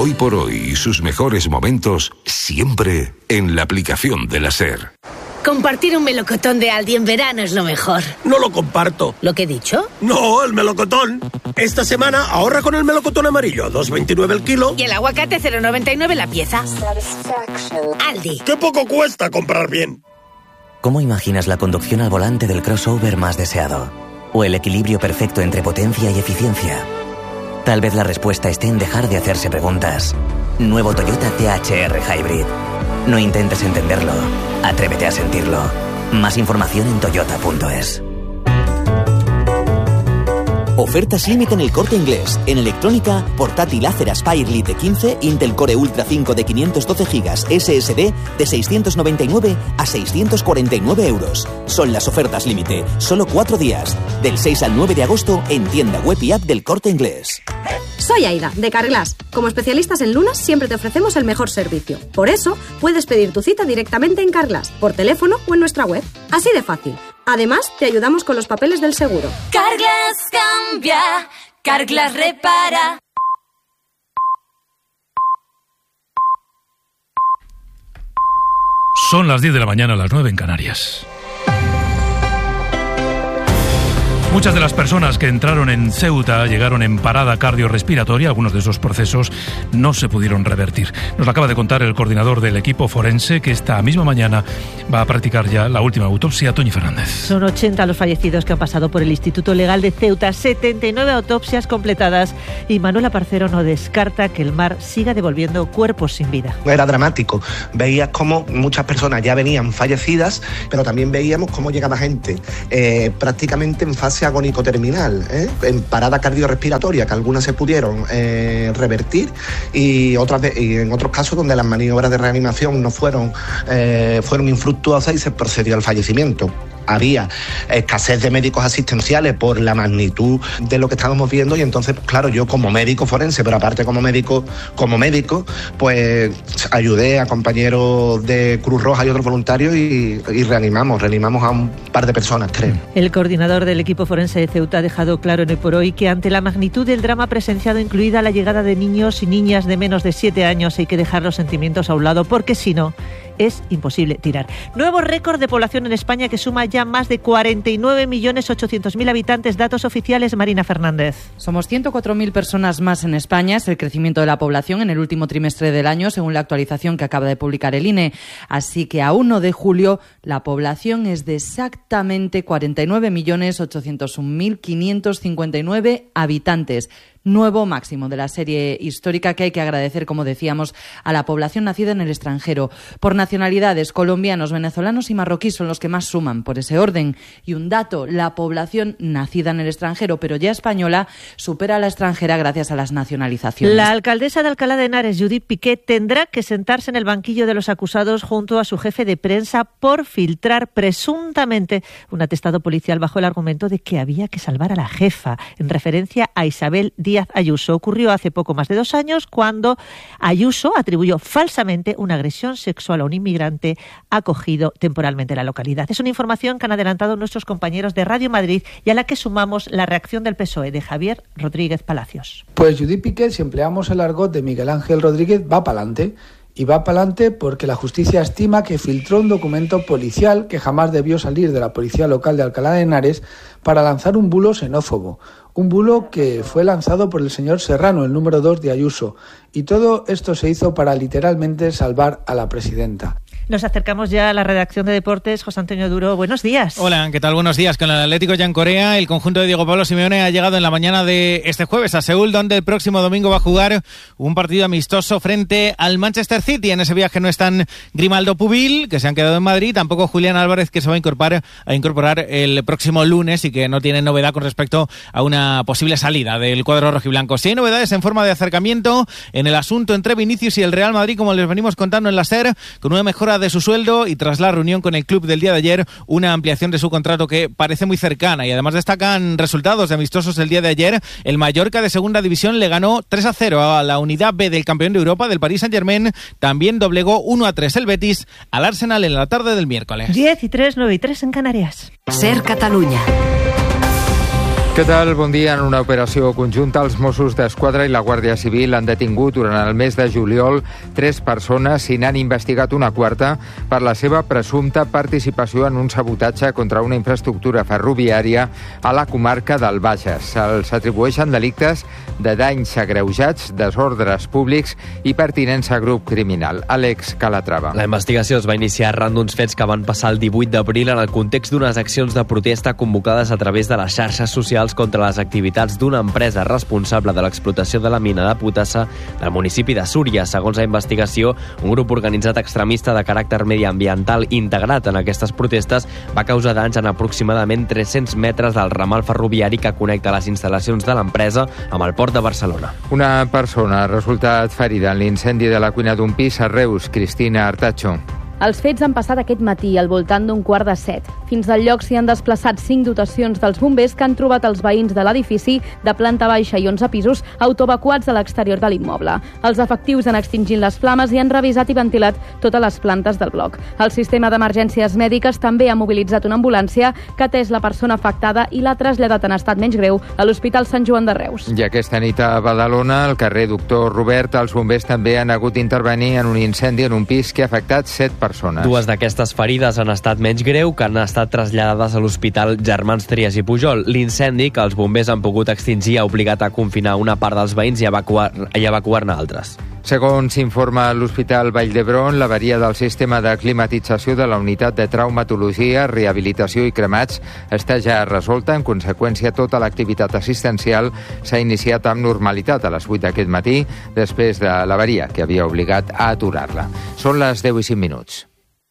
Hoy por hoy y sus mejores momentos siempre en la aplicación de la SER. Compartir un melocotón de Aldi en verano es lo mejor. No lo comparto. ¿Lo que he dicho? No, el melocotón. Esta semana ahorra con el melocotón amarillo, 2,29 el kilo. Y el aguacate 0,99 la pieza. Aldi. ¡Qué poco cuesta comprar bien! ¿Cómo imaginas la conducción al volante del crossover más deseado? ¿O el equilibrio perfecto entre potencia y eficiencia? Tal vez la respuesta esté en dejar de hacerse preguntas. Nuevo Toyota THR Hybrid. No intentes entenderlo. Atrévete a sentirlo. Más información en toyota.es. Ofertas límite en El Corte Inglés. En electrónica, portátil Acer Aspire Lite 15, Intel Core Ultra 5 de 512 GB SSD de 699 a 649 euros. Son las ofertas límite. Solo 4 días. Del 6 al 9 de agosto en tienda web y app del Corte Inglés. Soy Aida, de Carglass. Como especialistas en lunas, siempre te ofrecemos el mejor servicio. Por eso, puedes pedir tu cita directamente en Carglass, por teléfono o en nuestra web. Así de fácil. Además, te ayudamos con los papeles del seguro. Carglass cambia, Carglass repara. Son las 10 de la mañana, las 9 en Canarias. Muchas de las personas que entraron en Ceuta llegaron en parada cardiorrespiratoria. Algunos de esos procesos no se pudieron revertir. Nos lo acaba de contar el coordinador del equipo forense, que esta misma mañana va a practicar ya la última autopsia, Toñi Fernández. Son 80 los fallecidos que han pasado por el Instituto Legal de Ceuta, 79 autopsias completadas, y Manuela Parcero no descarta que el mar siga devolviendo cuerpos sin vida. Era dramático. Veías cómo muchas personas ya venían fallecidas, pero también veíamos cómo llegaba gente prácticamente en fase agónico-terminal, en parada cardiorrespiratoria, que algunas se pudieron revertir y en otros casos donde las maniobras de reanimación no fueron infructuosas y se procedió al fallecimiento. Había escasez de médicos asistenciales por la magnitud de lo que estábamos viendo, y entonces, claro, yo como médico forense, pero aparte como médico, pues ayudé a compañeros de Cruz Roja y otros voluntarios y reanimamos a un par de personas, creo. El coordinador del equipo forense de Ceuta ha dejado claro en Hoy por Hoy que ante la magnitud del drama presenciado, incluida la llegada de niños y niñas de menos de 7 años, hay que dejar los sentimientos a un lado, porque si no, es imposible tirar. Nuevo récord de población en España, que suma ya más de 49.800.000 habitantes. Datos oficiales, Marina Fernández. Somos 104.000 personas más en España. Es el crecimiento de la población en el último trimestre del año, según la actualización que acaba de publicar el INE. Así que a 1 de julio la población es de exactamente 49.801.559 habitantes. Nuevo máximo de la serie histórica, que hay que agradecer, como decíamos, a la población nacida en el extranjero. Por nacionalidades, colombianos, venezolanos y marroquíes son los que más suman por ese orden. Y un dato, la población nacida en el extranjero, pero ya española, supera a la extranjera gracias a las nacionalizaciones. La alcaldesa de Alcalá de Henares, Judith Piqué, tendrá que sentarse en el banquillo de los acusados junto a su jefe de prensa por filtrar presuntamente un atestado policial bajo el argumento de que había que salvar a la jefa, en referencia a Isabel Díaz Ayuso. Ocurrió hace poco más de 2 años, cuando Ayuso atribuyó falsamente una agresión sexual a un inmigrante acogido temporalmente en la localidad. Es una información que han adelantado nuestros compañeros de Radio Madrid y a la que sumamos la reacción del PSOE de Javier Rodríguez Palacios. Pues Judith Piqué, si empleamos el argot de Miguel Ángel Rodríguez, va para adelante. Y va para adelante porque la justicia estima que filtró un documento policial que jamás debió salir de la policía local de Alcalá de Henares para lanzar un bulo xenófobo. Un bulo que fue lanzado por el señor Serrano, el número 2 de Ayuso. Y todo esto se hizo para literalmente salvar a la presidenta. Nos acercamos ya a la redacción de deportes. José Antonio Duro, buenos días. Hola, ¿qué tal? Buenos días. Con el Atlético ya en Corea, el conjunto de Diego Pablo Simeone ha llegado en la mañana de este jueves a Seúl, donde el próximo domingo va a jugar un partido amistoso frente al Manchester City. En ese viaje no están Grimaldo, Pubil, que se han quedado en Madrid, tampoco Julián Álvarez, que se va a incorporar el próximo lunes y que no tiene novedad con respecto a una posible salida del cuadro rojiblanco. Sí hay novedades en forma de acercamiento en el asunto entre Vinicius y el Real Madrid, como les venimos contando en la SER, con una mejora de su sueldo y tras la reunión con el club del día de ayer, una ampliación de su contrato que parece muy cercana. Y además destacan resultados de amistosos el día de ayer. El Mallorca de segunda división le ganó 3-0 a la unidad B del campeón de Europa, del Paris Saint-Germain. También doblegó 1-3 el Betis al Arsenal en la tarde del miércoles. 10:03, 9:03 en Canarias. SER Catalunya. Què tal? Bon dia. En una operació conjunta, els Mossos d'Esquadra i la Guàrdia Civil han detingut durant el mes de juliol 3 persones i n'han investigat una quarta per la seva presumpta participació en un sabotatge contra una infraestructura ferroviària a la comarca del Bages. Se'ls atribueixen delictes de danys agreujats, desordres públics i pertinença a grup criminal. Àlex Calatrava. La investigació es va iniciar arran d'uns fets que van passar el 18 d'abril en el context d'unes accions de protesta convocades a través de les xarxes socials contra les activitats d'una empresa responsable de l'explotació de la mina de potassa del municipi de Súria. Segons la investigació, un grup organitzat extremista de caràcter mediambiental integrat en aquestes protestes va causar danys en aproximadament 300 metres del ramal ferroviari que connecta les instal·lacions de l'empresa amb el port de Barcelona. Una persona ha resultat ferida en l'incendi de la cuina d'un pis a Reus. Cristina Artacho. Els fets han passat aquest matí, al voltant d'un 6:45. Fins al lloc s'hi han desplaçat 5 dotacions dels bombers que han trobat els veïns de l'edifici de planta baixa i 11 pisos autoevacuats a l'exterior de l'immoble. Els efectius han extingit les flames i han revisat i ventilat totes les plantes del bloc. El sistema d'emergències mèdiques també ha mobilitzat una ambulància que ha atès la persona afectada i l'ha traslladat en estat menys greu a l'Hospital Sant Joan de Reus. I aquesta nit a Badalona, al carrer Doctor Robert, els bombers també han hagut d'intervenir en un incendi en un pis que ha afectat 7 persones. Dues d'aquestes ferides han estat menys greu, que han estat traslladades a l'Hospital Germans Trias i Pujol. L'incendi que els bombers han pogut extingir ha obligat a confinar una part dels veïns i evacuar-ne altres. Segons informa l'Hospital Vall d'Hebron, l'avaria del sistema de climatització de la unitat de traumatologia, rehabilitació i cremats està ja resolta. En conseqüència, tota l'activitat assistencial s'ha iniciat amb normalitat a les 8 d'aquest matí, després de l'avaria que havia obligat a aturar-la. Són les 10:05.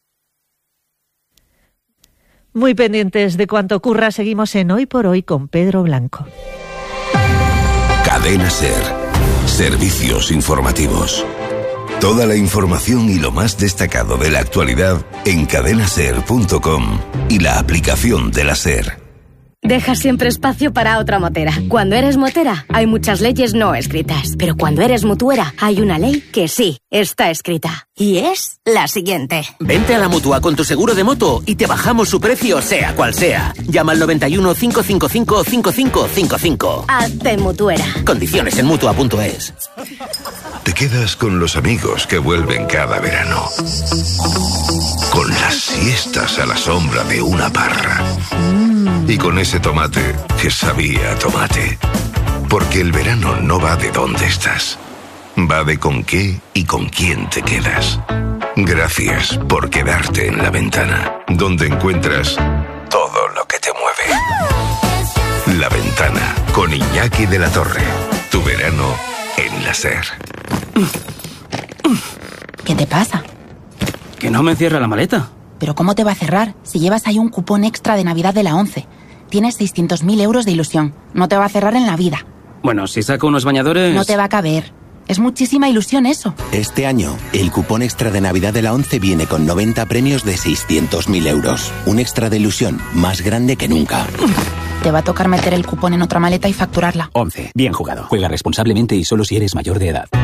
Muy pendientes de cuanto ocurra, seguimos en Hoy por Hoy con Pedro Blanco. Cadena SER. Servicios informativos. Toda la información y lo más destacado de la actualidad en cadenaser.com y la aplicación de la SER. Deja siempre espacio para otra motera. Cuando eres motera, hay muchas leyes no escritas. Pero cuando eres mutuera, hay una ley que sí está escrita. Y es la siguiente. Vente a la Mutua con tu seguro de moto y te bajamos su precio, sea cual sea. Llama al 91 555 5555. Hazte mutuera. Condiciones en Mutua.es. Te quedas con los amigos que vuelven cada verano. Con las siestas a la sombra de una parra. Y con ese tomate que sabía a tomate. Porque el verano no va de dónde estás. Va de con qué y con quién te quedas. Gracias por quedarte en La Ventana, donde encuentras todo lo que te mueve. La Ventana, con Iñaki de la Torre. Tu verano en la SER. ¿Qué te pasa? Que no me cierra la maleta. ¿Pero cómo te va a cerrar si llevas ahí un cupón extra de Navidad de la 11? Tienes 600.000 euros de ilusión. No te va a cerrar en la vida. Bueno, si saco unos bañadores... No te va a caber. Es muchísima ilusión eso. Este año, el cupón extra de Navidad de la 11 viene con 90 premios de 600.000 euros. Un extra de ilusión más grande que nunca. Te va a tocar meter el cupón en otra maleta y facturarla. 11. Bien jugado. Juega responsablemente y solo si eres mayor de edad.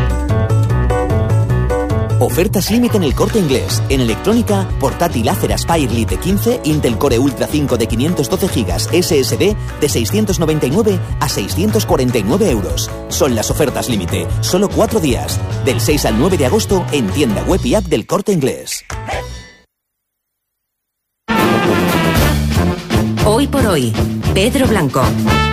Ofertas límite en El Corte Inglés. En electrónica, portátil Acer Aspire Lite 15, Intel Core Ultra 5 de 512 GB SSD de 699 a 649 euros. Son las ofertas límite. Solo 4 días. Del 6 al 9 de agosto en tienda web y app del Corte Inglés. Hoy por hoy, Pedro Blanco.